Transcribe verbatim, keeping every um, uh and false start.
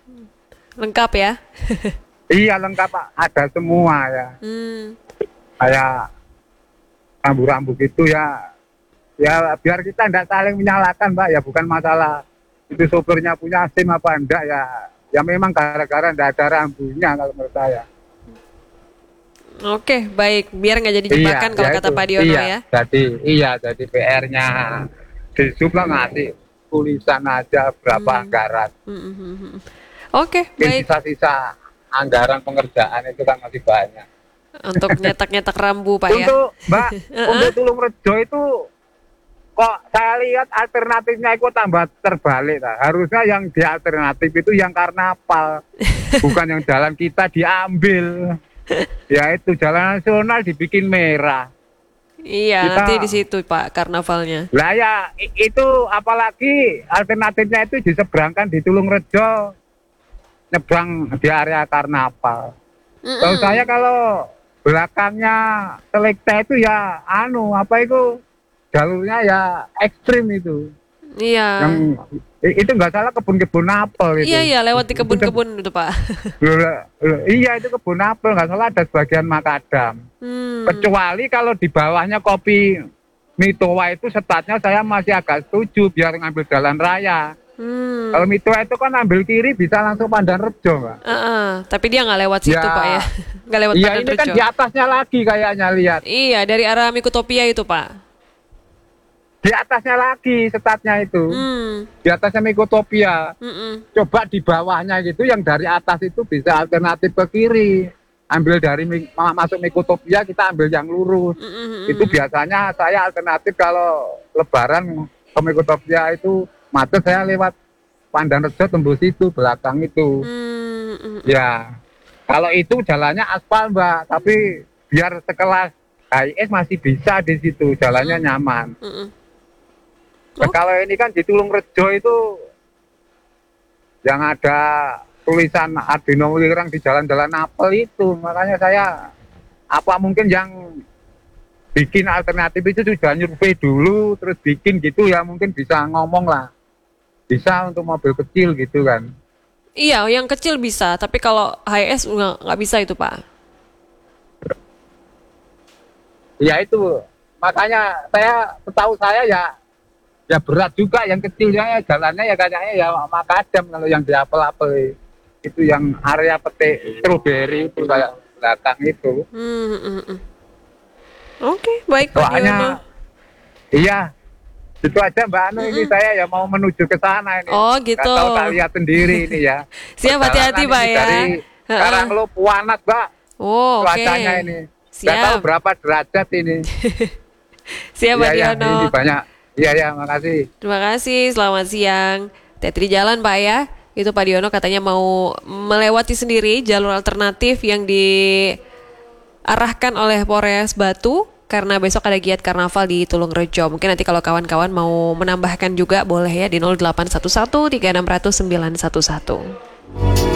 Lengkap ya? Iya lengkap Pak, ada semua ya. Hmm. Kayak rambu-rambu gitu ya. Ya biar kita tidak saling menyalahkan Mbak ya, bukan masalah itu sopirnya punya SIM apa enggak ya. Ya memang gara-gara tidak ada rambunya kalau menurut saya. Oke, baik. Biar nggak jadi Iya, jebakan kalau ya kata itu. Pak Diono Iya, ya. jadi iya jadi P R-nya di sub lah ngasih tulisan aja berapa Hmm. anggaran. Hmm, hmm, hmm, hmm. Oke, Mungkin baik. sisa-sisa anggaran pengerjaan itu kan masih banyak. Untuk nyetak-nyetak rambu Pak ya. Untuk Mbak, Heeh. untuk Tulungrejo itu kok saya lihat alternatifnya itu tambah terbalik lah. Harusnya yang di alternatif itu yang karnaval, bukan yang jalan kita diambil. Ya itu jalan nasional dibikin merah. Iya, Kita- nanti di situ Pak karnavalnya. Lah ya i- itu apalagi alternatifnya itu diseberangkan di Tulungrejo, nyebrang di area karnaval. Mm-mm. Tahu saya kalau belakangnya Selekta itu ya anu apa itu jalurnya ya ekstrim itu. Iya. Yang i- itu nggak salah kebun-kebun apel itu. Iya, iya, lewat di kebun-kebun itu Pak. Loh, lah, loh, iya itu kebun apel nggak salah ada sebagian makadam. Hmm. Kecuali kalau di bawahnya kopi Mitoa itu setatnya saya masih agak setuju biar ngambil jalan raya. Hmm. Kalau Mitoa itu kan ambil kiri bisa langsung Pandan Rejo, Mbak. Heeh, tapi dia nggak lewat situ Ya. Pak ya. Nggak lewat Iya Pandan ini kan Rejo. di atasnya lagi kayaknya lihat. Iya, dari arah Mikutopia itu Pak. Di atasnya lagi setatnya itu. Hmm. Di atasnya Mikotopia. Mm-mm. Coba di bawahnya gitu yang dari atas itu bisa alternatif ke kiri. Ambil dari Mi- ma- masuk Mikotopia kita ambil yang lurus. Mm-mm. Itu biasanya saya alternatif kalau lebaran ke Mikotopia itu macet saya lewat Pandan Rejo tembus itu belakang itu. Hmm, mm-mm. Ya. Kalau itu jalannya aspal, Mbak, tapi biar sekelas H I S masih bisa di situ, jalannya nyaman. Mm-mm. Nah, Oh. kalau ini kan di Tulungrejo itu yang ada tulisan Ardino Wirang di jalan-jalan apel itu, makanya saya apa mungkin yang bikin alternatif itu sudah nyurvei dulu terus bikin gitu ya mungkin bisa ngomong lah, bisa untuk mobil kecil gitu kan. Iya, yang kecil bisa, tapi kalau H S nggak nggak bisa itu Pak. Ya itu makanya saya setahu saya ya ya berat juga yang kecilnya ya jalannya ya kayaknya ya makadam kalau yang di apel-apel itu yang area petik stroberi itu kayak belakang itu. Hmm, mm, mm. Oke, baik Pak Diono. Soalnya iya itu aja Mbak Anu ini saya ya mau menuju ke sana ini. Oh, gitu. Nggak tahu tak lihat sendiri ini ya. Siap, hati-hati, Perjalanan Pak, ini ya. Dari Heeh. Karanglo Puanat Mbak. Oh, oke. Cuacanya ini. Nggak Siap. tahu berapa derajat ini. Siap Pak Iya ya, Diono. ini banyak. Iya ya, makasih. Terima kasih, selamat siang. Hati-hati di jalan Pak ya. Itu Pak Diono katanya mau melewati sendiri jalur alternatif yang diarahkan oleh Polres Batu karena besok ada giat karnaval di Tulungrejo. Mungkin nanti kalau kawan-kawan mau menambahkan juga boleh ya di nol delapan satu satu tiga enam nol nol sembilan satu satu.